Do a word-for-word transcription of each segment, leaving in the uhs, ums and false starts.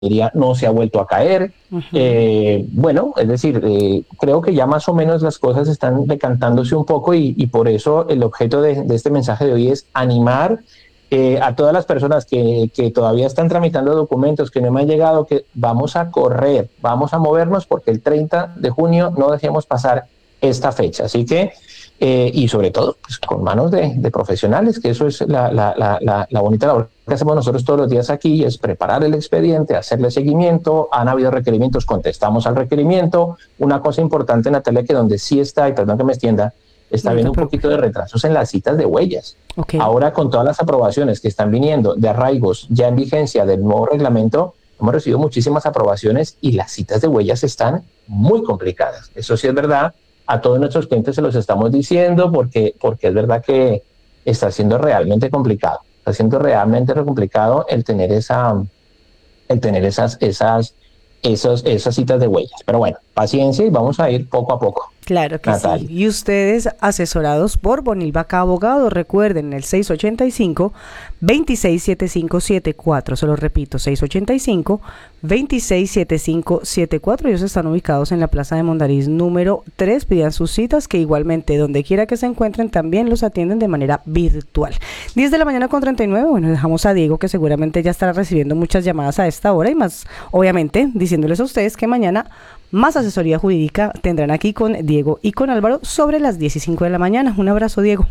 ingeniería no se ha vuelto a caer. Uh-huh. Eh, bueno, es decir, eh, creo que ya más o menos las cosas están decantándose un poco y, y por eso el objeto de, de este mensaje de hoy es animar eh, a todas las personas que, que todavía están tramitando documentos que no me han llegado, que vamos a correr, vamos a movernos porque el treinta de junio no dejemos pasar esta fecha. Así que, eh, y sobre todo, pues, con manos de, de profesionales, que eso es la, la, la, la, la bonita labor que hacemos nosotros todos los días aquí, es preparar el expediente, hacerle seguimiento. Han habido requerimientos, contestamos al requerimiento. Una cosa importante, Natalia, que donde sí está, y perdón que me extienda, está viendo un poquito de retrasos en las citas de huellas. Okay. Ahora, con todas las aprobaciones que están viniendo de arraigos ya en vigencia del nuevo reglamento, hemos recibido muchísimas aprobaciones y las citas de huellas están muy complicadas. Eso sí es verdad. A todos nuestros clientes se los estamos diciendo porque, porque es verdad que está siendo realmente complicado. Está siendo realmente complicado el tener esa, el tener esas, esas, esos, esas citas de huellas. Pero bueno, paciencia y vamos a ir poco a poco. Claro que Natalia. Sí. Y ustedes asesorados por Bonil Vaca Abogados, recuerden el seis ocho cinco, dos seis siete cinco siete cuatro, se lo repito, seis ocho cinco, dos seis siete cinco siete cuatro. Ellos están ubicados en la Plaza de Mondariz número tres, pidan sus citas que igualmente donde quiera que se encuentren también los atienden de manera virtual. diez de la mañana con treinta y nueve, bueno, dejamos a Diego que seguramente ya estará recibiendo muchas llamadas a esta hora y más, obviamente, diciéndoles a ustedes que mañana más asesoría jurídica tendrán aquí con Diego y con Álvaro sobre las diez y cinco de la mañana. Un abrazo, Diego.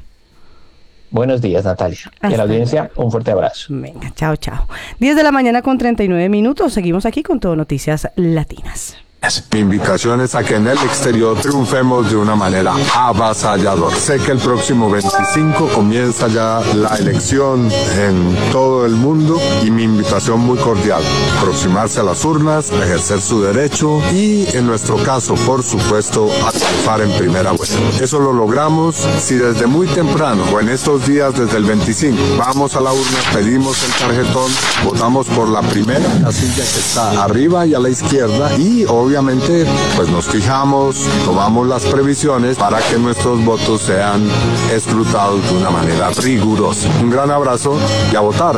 Buenos días, Natalia. Hasta y a la audiencia, un fuerte abrazo. Venga, chao, chao. diez de la mañana con treinta y nueve minutos. Seguimos aquí con Todo Noticias Latinas. Mi invitación es a que en el exterior triunfemos de una manera avasalladora. Sé que el próximo veinticinco comienza ya la elección en todo el mundo y mi invitación muy cordial, aproximarse a las urnas, ejercer su derecho y en nuestro caso, por supuesto, a triunfar en primera vuelta. Eso lo logramos si desde muy temprano o en estos días desde el veinticinco vamos a la urna, pedimos el tarjetón, votamos por la primera casilla que está arriba y a la izquierda y obviamente Obviamente, pues nos fijamos, tomamos las previsiones para que nuestros votos sean escrutados de una manera rigurosa. Un gran abrazo y a votar.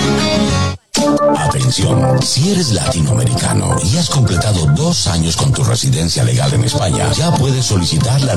Atención, si eres latinoamericano y has completado dos años con tu residencia legal en España, ya puedes solicitar la